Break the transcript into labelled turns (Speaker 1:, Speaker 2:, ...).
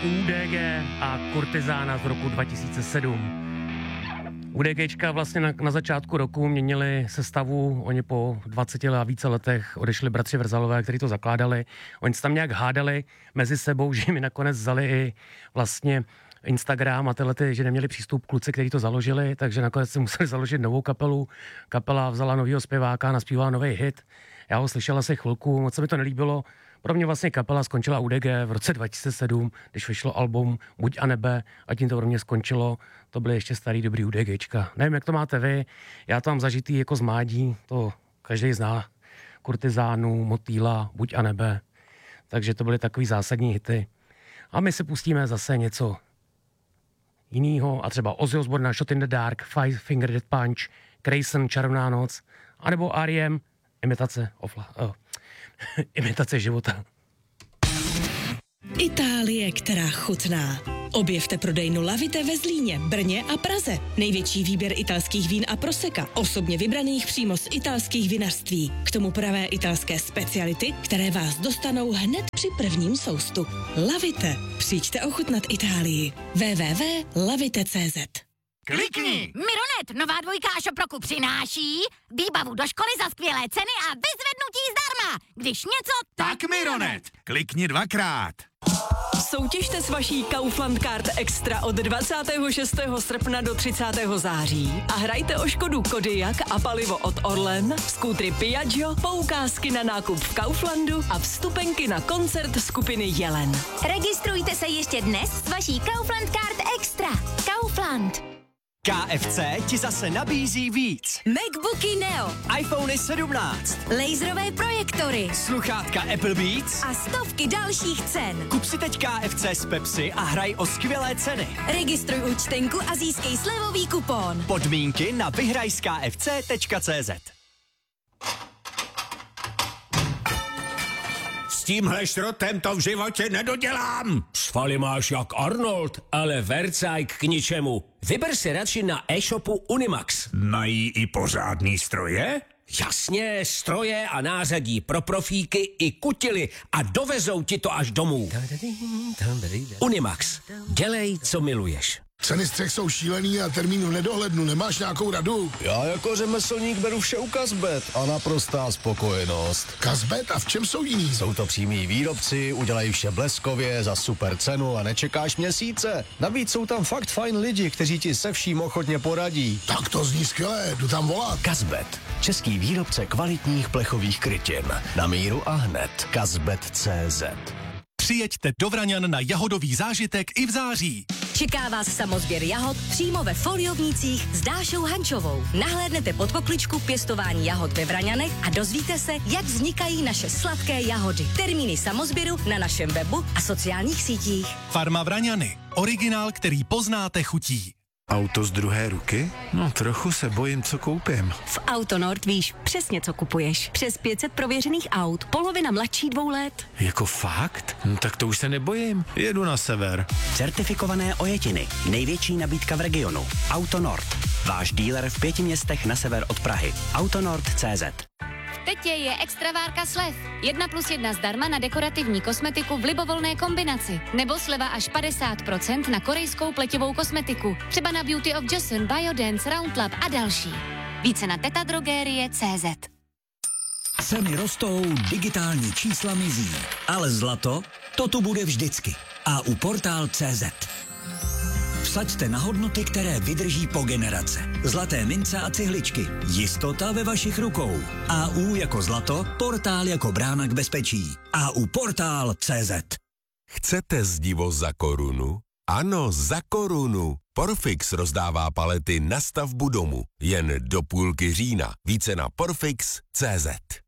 Speaker 1: UDG a Kurtizána z roku 2007. UDGčka vlastně na začátku roku měnili sestavu, oni po 20 a více letech odešli bratři Vrzalové, kteří to zakládali. Oni se tam nějak hádali mezi sebou, že mi nakonec vzali i vlastně Instagram a že neměli přístup kluci, kteří to založili, takže nakonec si museli založit novou kapelu. Kapela vzala novýho zpěváka, naspívala nový hit. Já ho slyšel asi chvilku, moc se mi to nelíbilo. Pro mě vlastně kapela skončila UDG v roce 2007, když vyšlo album Buď a nebe a tím to pro mě skončilo. To byly ještě starý dobrý UDGčka. Nevím, jak to máte vy, já to mám zažitý jako z mládí, to každý zná. Kurtizánu, Motýla, Buď a nebe. Takže to byly takový zásadní hity. A my si pustíme zase něco jinýho a třeba Ozzy Osbourne, Shot in the Dark, Five Finger Death Punch, Grayson, Čarovná noc, anebo R.E.M. Imitace života.
Speaker 2: Itálie, která chutná. Objevte prodejnu Lavite ve Zlíně, Brně a Praze. Největší výběr italských vín a proseka, osobně vybraných přímo z italských vinařství. K tomu pravé italské speciality, které vás dostanou hned při prvním soustu. Lavite. Přijďte ochutnat Itálii. www.lavite.cz.
Speaker 3: Klikni!
Speaker 4: Mironet, nová dvojka Šoproku přináší výbavu do školy za skvělé ceny a vyzvednutí zdarma. Když něco,
Speaker 3: Tak Mironet! Klikni 2krát.
Speaker 2: Soutěžte s vaší Kaufland Card Extra od 26. srpna do 30. září a hrajte o Škodu Kodiaq a palivo od Orlen, skútry Piaggio, poukázky na nákup v Kauflandu a vstupenky na koncert skupiny Jelen.
Speaker 4: registrujte se ještě dnes s vaší Kaufland Card Extra. Kaufland.
Speaker 5: KFC ti zase nabízí víc.
Speaker 4: MacBooky Neo,
Speaker 5: iPhony 17,
Speaker 4: laserové projektory
Speaker 5: sluchátka Apple Beats.
Speaker 4: a stovky dalších cen.
Speaker 5: Kup si teď KFC z Pepsi a hraj o skvělé ceny.
Speaker 4: Registruj účtenku a získej slevový kupon.
Speaker 5: Podmínky na vyhrajskfc.cz.
Speaker 3: S tímhle šrotem to v životě nedodělám.
Speaker 6: Svaly máš jak Arnold, ale vercajk k ničemu. Vyber si radši na e-shopu Unimax.
Speaker 3: Mají i pořádný stroje?
Speaker 6: Jasně, stroje a nářadí pro profíky i kutily a dovezou ti to až domů. Unimax. Dělej, co miluješ.
Speaker 7: Ceny střech jsou šílený a termínu nedohlednu. Nemáš nějakou radu?
Speaker 8: Já jako řemeslník beru vše u Kazbet a naprostá spokojenost.
Speaker 7: Kazbet? A v čem jsou jiný?
Speaker 8: Jsou to přímí výrobci, udělají vše bleskově, za super cenu a nečekáš měsíce. Navíc jsou tam fakt fajn lidi, kteří ti se vším ochotně poradí.
Speaker 7: Tak to zní skvělé, jdu tam volat.
Speaker 8: Kazbet. Český výrobce kvalitních plechových krytin. Na míru a hned. Kazbet.cz.
Speaker 9: Přijeďte do Vraňan na jahodový zážitek i v září.
Speaker 2: Čeká vás samozběr jahod přímo ve Foliovnících s Dášou Hančovou. Nahlédnete pod pokličku pěstování jahod ve Vraňanech a dozvíte se, jak vznikají naše sladké jahody. Termíny samozběru na našem webu a sociálních sítích.
Speaker 9: Farma Vraňany. Originál, který poznáte chutí.
Speaker 10: Auto z druhé ruky? No trochu se bojím, co koupím.
Speaker 2: V Autonord víš přesně, co kupuješ. Přes 500 prověřených aut, polovina mladší 2 let.
Speaker 10: Jako fakt? No tak to už se nebojím. Jedu na sever.
Speaker 5: Certifikované ojetiny. Největší nabídka v regionu. Autonord. Váš díler v 5 městech na sever od Prahy. Autonord.cz.
Speaker 4: Tetě je extravárka slev. 1+1 zdarma na dekorativní kosmetiku v libovolné kombinaci. Nebo sleva až 50% na korejskou pletivou kosmetiku. Třeba na Beauty of Joseon, Biodance, Roundlab a další. Více na tetadrogerie.cz.
Speaker 11: Ceny rostou, digitální čísla mizí. Ale zlato, to tu bude vždycky. A u Portál.cz. Vsaďte na hodnoty, které vydrží po generace. Zlaté mince a cihličky. Jistota ve vašich rukou. AU jako zlato, Portál jako brána k bezpečí. AU Portál.cz.
Speaker 12: Chcete zdivo za korunu? Ano, za korunu. Porfix rozdává palety na stavbu domu. Jen do půlky října. Více na porfix.cz.